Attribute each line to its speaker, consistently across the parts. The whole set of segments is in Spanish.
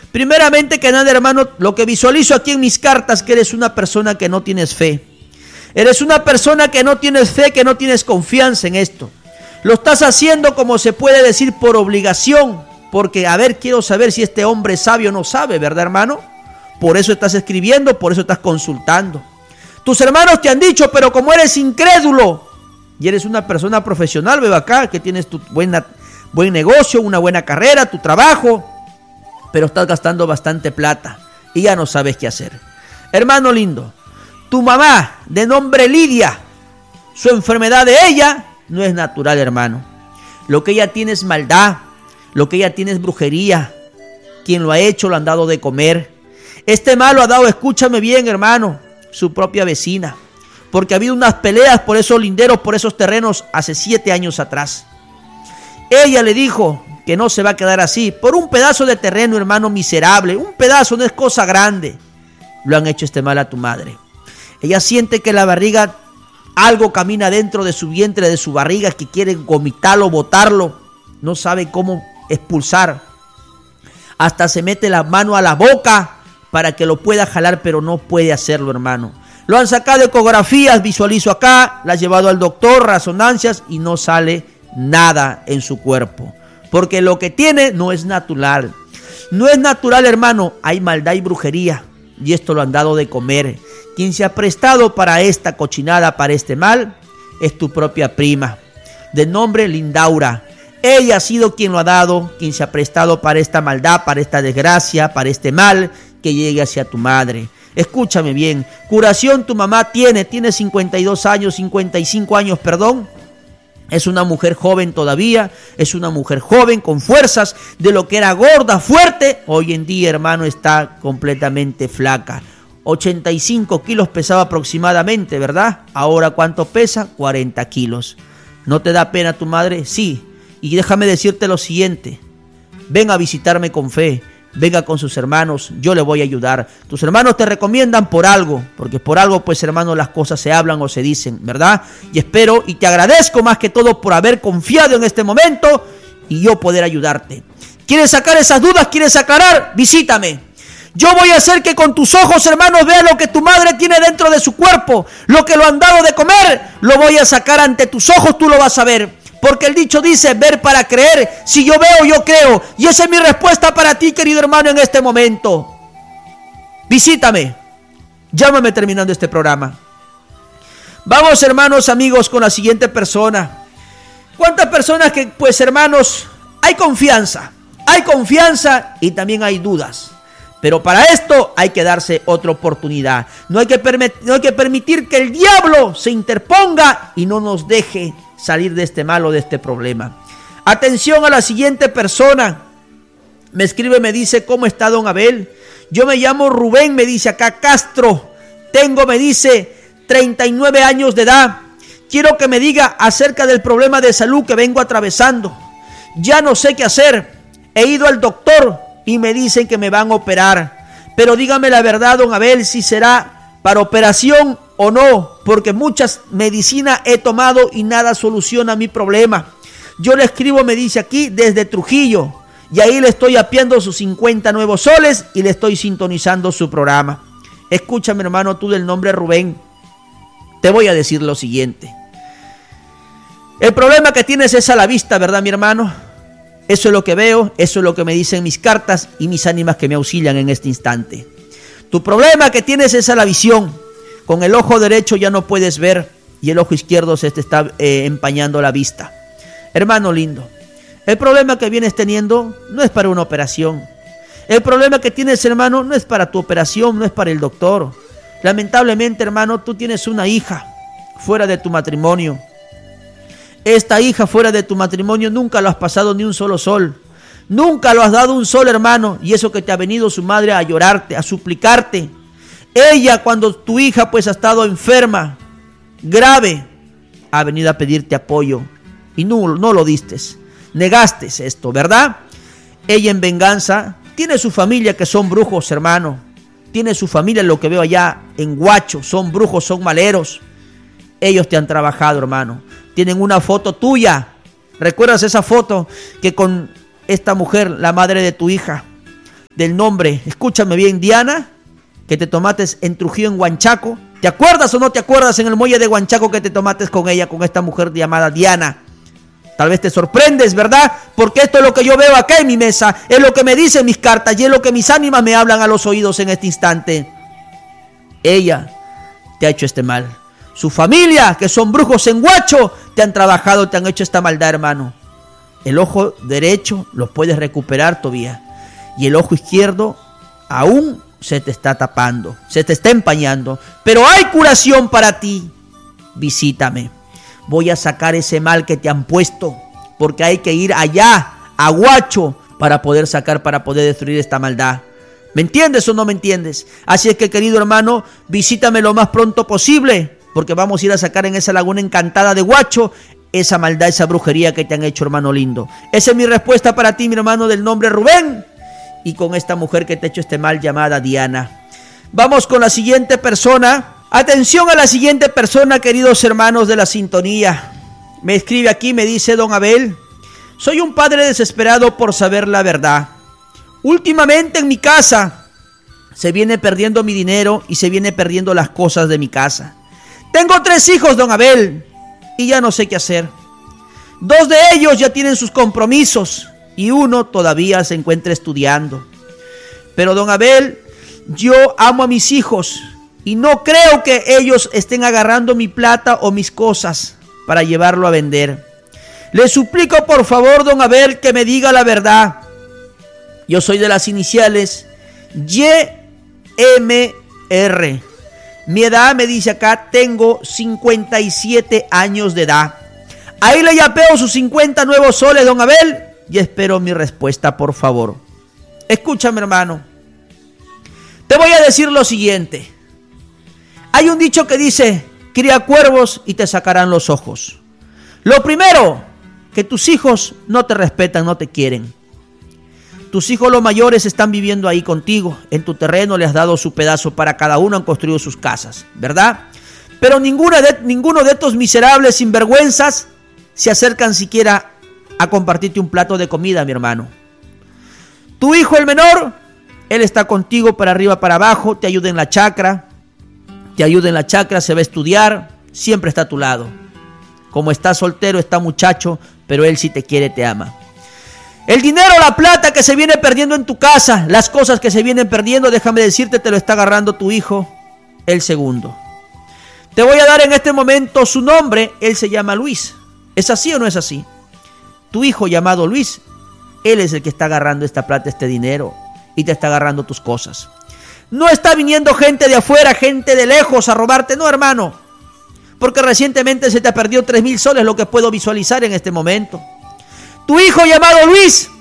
Speaker 1: Primeramente que nada, hermano, lo que visualizo aquí en mis cartas, que eres una persona que no tienes fe. Eres una persona que no tienes fe, que no tienes confianza en esto. Lo estás haciendo, como se puede decir, por obligación. Porque, quiero saber si este hombre sabe o no sabe, ¿verdad, hermano? Por eso estás escribiendo, por eso estás consultando. Tus hermanos te han dicho, pero como eres incrédulo y eres una persona profesional, veo acá, que tienes tu buen negocio, una buena carrera, tu trabajo, pero estás gastando bastante plata y ya no sabes qué hacer. Hermano lindo, tu mamá, de nombre Lidia, su enfermedad de ella no es natural, hermano. Lo que ella tiene es maldad, lo que ella tiene es brujería. Quien lo ha hecho lo han dado de comer. Este mal lo ha dado, escúchame bien, hermano, su propia vecina, porque ha habido unas peleas por esos linderos, por esos terrenos hace 7 años atrás. Ella le dijo que no se va a quedar así, por un pedazo de terreno, hermano, miserable. Un pedazo no es cosa grande. Lo han hecho este mal a tu madre. Ella siente que la barriga, algo camina dentro de su vientre, de su barriga, que quiere vomitarlo, botarlo. No sabe cómo expulsar. Hasta se mete la mano a la boca para que lo pueda jalar, pero no puede hacerlo, hermano. Lo han sacado ecografías, visualizo acá, la ha llevado al doctor, resonancias, y no sale nada en su cuerpo. Porque lo que tiene no es natural. No es natural, hermano. Hay maldad y brujería. Y esto lo han dado de comer. Quien se ha prestado para esta cochinada, para este mal, es tu propia prima, de nombre Lindaura. Ella ha sido quien lo ha dado, quien se ha prestado para esta maldad, para esta desgracia, para este mal que llegue hacia tu madre. Escúchame bien, curación tu mamá tiene 52 años, 55 años, perdón. Es una mujer joven todavía, es una mujer joven con fuerzas. De lo que era gorda, fuerte, hoy en día, hermano, está completamente flaca. 85 kilos pesaba aproximadamente, ¿verdad? Ahora, ¿cuánto pesa? 40 kilos. ¿No te da pena tu madre? Sí. Y déjame decirte lo siguiente. Ven a visitarme con fe. Venga con sus hermanos, yo le voy a ayudar. Tus hermanos te recomiendan por algo, porque por algo, pues, hermano, las cosas se hablan o se dicen, ¿verdad? Y espero y te agradezco más que todo por haber confiado en este momento y yo poder ayudarte. ¿Quieres sacar esas dudas? ¿Quieres aclarar? Visítame. Yo voy a hacer que con tus ojos, hermanos, veas lo que tu madre tiene dentro de su cuerpo, lo que lo han dado de comer, lo voy a sacar ante tus ojos, tú lo vas a ver. Porque el dicho dice, ver para creer. Si yo veo, yo creo. Y esa es mi respuesta para ti, querido hermano, en este momento. Visítame. Llámame terminando este programa. Vamos, hermanos, amigos, con la siguiente persona. ¿Cuántas personas que, pues, hermanos, hay confianza? Hay confianza y también hay dudas. Pero para esto hay que darse otra oportunidad. No hay que permitir que el diablo se interponga y no nos deje salir de este mal o de este problema. Atención a la siguiente persona. Me escribe, me dice, ¿cómo está don Abel? Yo me llamo Rubén, me dice acá Castro. Tengo, me dice, 39 años de edad. Quiero que me diga acerca del problema de salud que vengo atravesando. Ya no sé qué hacer. He ido al doctor y me dicen que me van a operar. Pero dígame la verdad, don Abel, si será para operación o no, porque muchas medicinas he tomado y nada soluciona mi problema. Yo le escribo, me dice aquí, desde Trujillo, y ahí le estoy apiando sus 50 nuevos soles y le estoy sintonizando su programa. Escúchame, hermano, tú del nombre Rubén, te voy a decir lo siguiente. El problema que tienes es a la vista, ¿verdad, mi hermano? Eso es lo que veo, eso es lo que me dicen mis cartas y mis ánimas que me auxilian en este instante. Tu problema que tienes es a la visión. Con el ojo derecho ya no puedes ver y el ojo izquierdo se te está empañando la vista. Hermano lindo, el problema que vienes teniendo no es para una operación. El problema que tienes, hermano, no es para tu operación, no es para el doctor. Lamentablemente, hermano, tú tienes una hija fuera de tu matrimonio. Esta hija fuera de tu matrimonio nunca lo has pasado ni un solo sol. Nunca lo has dado un sol, hermano. Y eso que te ha venido su madre a llorarte, a suplicarte. Ella, cuando tu hija pues ha estado enferma, grave, ha venido a pedirte apoyo. Y no lo diste. Negaste esto, ¿verdad? Ella en venganza tiene su familia que son brujos, hermano. Tiene su familia, lo que veo allá en Huacho. Son brujos, son maleros. Ellos te han trabajado, hermano. Tienen una foto tuya. ¿Recuerdas esa foto que con esta mujer, la madre de tu hija, del nombre, escúchame bien, Diana, que te tomaste en Trujillo, en Huanchaco. ¿Te acuerdas o no te acuerdas en el muelle de Huanchaco que te tomaste con ella, con esta mujer llamada Diana? Tal vez te sorprendes, ¿verdad? Porque esto es lo que yo veo acá en mi mesa, es lo que me dicen mis cartas y es lo que mis ánimas me hablan a los oídos en este instante. Ella te ha hecho este mal. Su familia, que son brujos en Huacho, te han trabajado, te han hecho esta maldad, hermano. El ojo derecho lo puedes recuperar todavía. Y el ojo izquierdo aún se te está tapando, se te está empañando. Pero hay curación para ti. Visítame. Voy a sacar ese mal que te han puesto. Porque hay que ir allá, a Huacho, para poder sacar, para poder destruir esta maldad. ¿Me entiendes o no me entiendes? Así es que, querido hermano, visítame lo más pronto posible. Porque vamos a ir a sacar en esa laguna encantada de Huacho esa maldad, esa brujería que te han hecho, hermano lindo. Esa es mi respuesta para ti, mi hermano, del nombre Rubén. Y con esta mujer que te ha hecho este mal llamada Diana. Vamos con la siguiente persona. Atención a la siguiente persona, queridos hermanos de la sintonía. Me escribe aquí, me dice: don Abel, soy un padre desesperado por saber la verdad. Últimamente en mi casa se viene perdiendo mi dinero y se viene perdiendo las cosas de mi casa. Tengo 3 hijos, don Abel, y ya no sé qué hacer. 2 de ellos ya tienen sus compromisos y uno todavía se encuentra estudiando. Pero, don Abel, yo amo a mis hijos y no creo que ellos estén agarrando mi plata o mis cosas para llevarlo a vender. Le suplico, por favor, don Abel, que me diga la verdad. Yo soy de las iniciales YMR. Mi edad, me dice acá, tengo 57 años de edad. Ahí le yapeo sus 50 nuevos soles, don Abel, y espero mi respuesta, por favor. Escúchame, hermano. Te voy a decir lo siguiente. Hay un dicho que dice: cría cuervos y te sacarán los ojos. Lo primero, que tus hijos no te respetan, no te quieren. Tus hijos los mayores están viviendo ahí contigo, en tu terreno, le has dado su pedazo para cada uno, han construido sus casas, ¿verdad? Pero ninguno de estos miserables sinvergüenzas se acercan siquiera a compartirte un plato de comida, mi hermano. Tu hijo, el menor, él está contigo para arriba, para abajo, te ayuda en la chacra, se va a estudiar, siempre está a tu lado. Como está soltero, está muchacho, pero él sí te quiere, te ama. El dinero, la plata que se viene perdiendo en tu casa, las cosas que se vienen perdiendo, déjame decirte, te lo está agarrando tu hijo, el segundo. Te voy a dar en este momento su nombre, él se llama Luis. ¿Es así o no es así? Tu hijo llamado Luis, él es el que está agarrando esta plata, este dinero, y te está agarrando tus cosas. No está viniendo gente de afuera, gente de lejos a robarte, no, hermano. Porque recientemente se te perdió 3,000 soles, lo que puedo visualizar en este momento. Tu hijo llamado Luis,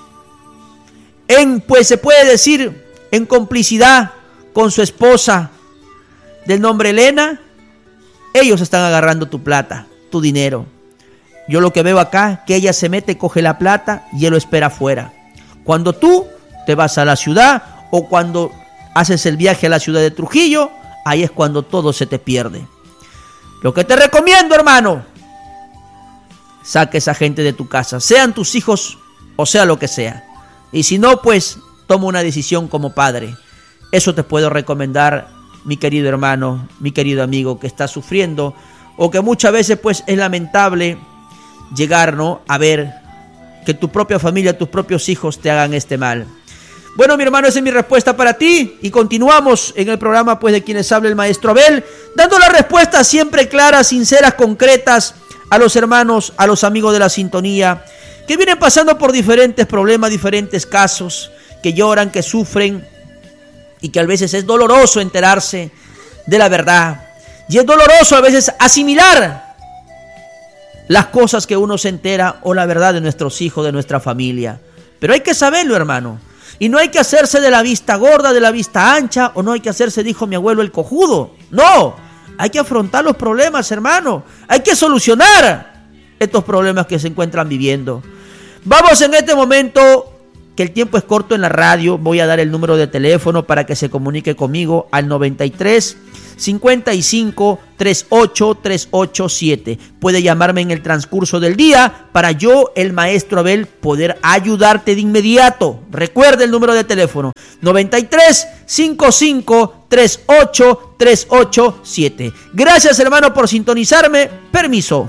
Speaker 1: pues se puede decir, en complicidad con su esposa del nombre Elena, ellos están agarrando tu plata, tu dinero. Yo lo que veo acá, que ella se mete, coge la plata y él lo espera afuera. Cuando tú te vas a la ciudad o cuando haces el viaje a la ciudad de Trujillo, ahí es cuando todo se te pierde. Lo que te recomiendo, hermano, saque a esa gente de tu casa, sean tus hijos o sea lo que sea. Y si no, pues toma una decisión como padre. Eso te puedo recomendar, mi querido hermano, mi querido amigo que está sufriendo o que muchas veces pues es lamentable llegar, ¿no?, a ver que tu propia familia, tus propios hijos te hagan este mal. Bueno, mi hermano, esa es mi respuesta para ti y continuamos en el programa pues de quienes habla el maestro Abel, dando las respuestas siempre claras, sinceras, concretas a los hermanos, a los amigos de la sintonía que vienen pasando por diferentes problemas, diferentes casos, que lloran, que sufren y que a veces es doloroso enterarse de la verdad y es doloroso a veces asimilar las cosas que uno se entera o la verdad de nuestros hijos, de nuestra familia. Pero hay que saberlo, hermano. Y no hay que hacerse de la vista gorda, de la vista ancha, o no hay que hacerse, dijo mi abuelo, el cojudo. No, hay que afrontar los problemas, hermano. Hay que solucionar estos problemas que se encuentran viviendo. Vamos en este momento que el tiempo es corto en la radio, voy a dar el número de teléfono para que se comunique conmigo al 93 55 38 387. Puede llamarme en el transcurso del día para yo, el maestro Abel, poder ayudarte de inmediato. Recuerda el número de teléfono: 93 55 38 387. Gracias, hermano, por sintonizarme. Permiso.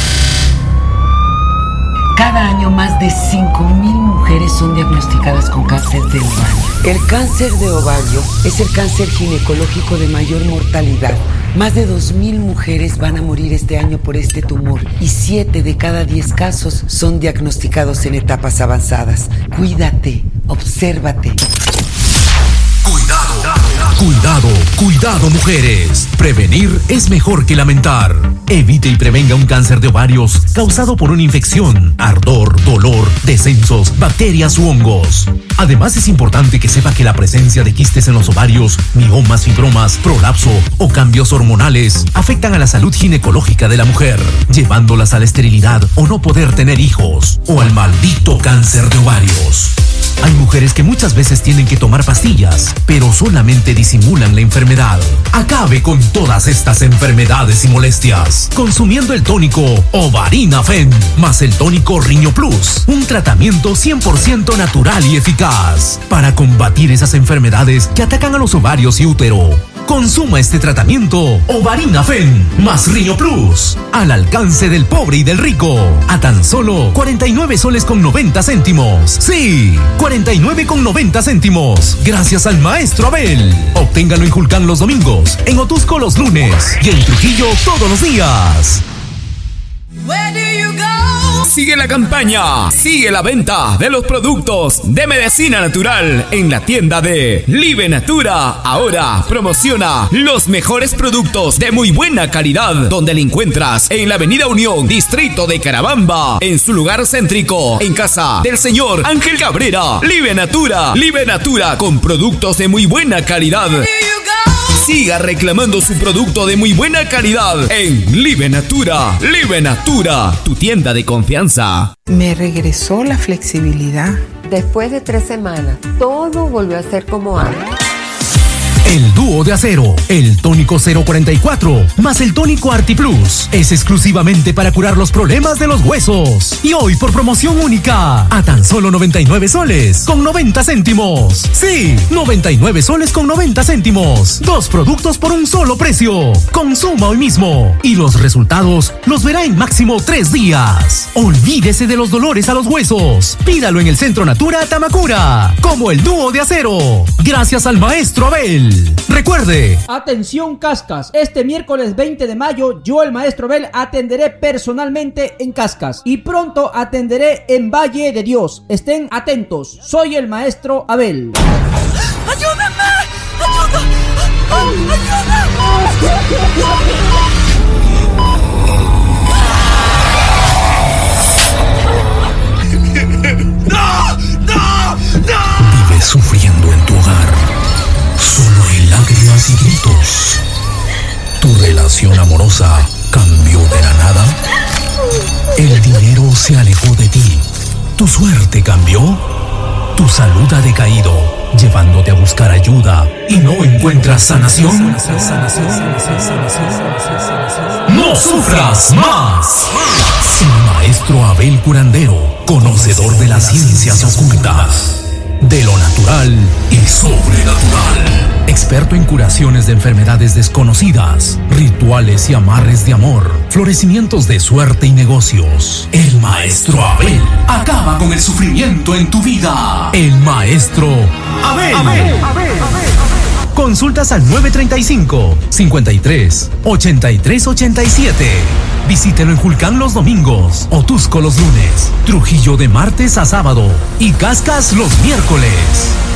Speaker 2: Cada año más de 5,000 mujeres son diagnosticadas con cáncer de ovario. El cáncer de ovario es el cáncer ginecológico de mayor mortalidad. Más de 2,000 mujeres van a morir este año por este tumor y 7 de cada 10 casos son diagnosticados en etapas avanzadas. Cuídate, obsérvate.
Speaker 3: Cuidado, mujeres. Prevenir es mejor que lamentar. Evite y prevenga un cáncer de ovarios causado por una infección, ardor, dolor, descensos, bacterias u hongos. Además, es importante que sepa que la presencia de quistes en los ovarios, miomas, fibromas, prolapso o cambios hormonales afectan a la salud ginecológica de la mujer, llevándolas a la esterilidad o no poder tener hijos, o al maldito cáncer de ovarios. Hay mujeres que muchas veces tienen que tomar pastillas, pero solamente disimulan la enfermedad. Acabe con todas estas enfermedades y molestias consumiendo el tónico Ovarina Fen más el tónico Riño Plus, un tratamiento 100% natural y eficaz para combatir esas enfermedades que atacan a los ovarios y útero. Consuma este tratamiento Ovarina Fen más Riño Plus al alcance del pobre y del rico a tan solo 49 soles con 90 céntimos. Sí, 49,90 céntimos. Gracias al maestro Abel. Obténgalo en Julcán los domingos, en Otusco los lunes y en Trujillo todos los días.
Speaker 4: Sigue la campaña, sigue la venta de los productos de medicina natural en la tienda de Live Natura. Ahora promociona los mejores productos de muy buena calidad, donde le encuentras en la Avenida Unión, distrito de Carabamba, en su lugar céntrico, en casa del señor Ángel Cabrera. Live Natura con productos de muy buena calidad. Siga reclamando su producto de muy buena calidad en Live Natura, tu tienda de confianza.
Speaker 5: Me regresó la flexibilidad.
Speaker 6: Después de 3 semanas, todo volvió a ser como antes.
Speaker 3: El dúo de acero, el tónico 044 más el tónico Arti Plus es exclusivamente para curar los problemas de los huesos. Y hoy por promoción única a tan solo 99 soles con 90 céntimos. Sí, 99 soles con 90 céntimos. 2 productos por un solo precio. Consuma hoy mismo y los resultados los verá en máximo 3 días. Olvídese de los dolores a los huesos. Pídalo en el Centro Natura Tamacura como el dúo de acero. Gracias al maestro Abel. Recuerde.
Speaker 7: Atención, Cascas, este miércoles 20 de mayo yo, el maestro Abel, atenderé personalmente en Cascas y pronto atenderé en Valle de Dios. Estén atentos, soy el maestro Abel.
Speaker 8: ¡Ayúdenme! ¡Ayuda!
Speaker 3: Vives sufriendo en tu hogar. Solo hay lágrimas y gritos. ¿Tu relación amorosa cambió de la nada? ¿El dinero se alejó de ti? ¿Tu suerte cambió? ¿Tu salud ha decaído, llevándote a buscar ayuda y no encuentras sanación? ¡No sufras más! El maestro Abel Curandero, conocedor de las ciencias ocultas, de lo natural y sobrenatural. Experto en curaciones de enfermedades desconocidas, rituales y amarres de amor, florecimientos de suerte y negocios. El maestro Abel acaba con el sufrimiento en tu vida. El maestro Abel. Consultas al 935-53-83-87. Visítelo en Julcán los domingos, Otusco los lunes, Trujillo de martes a sábado y Cascas los miércoles.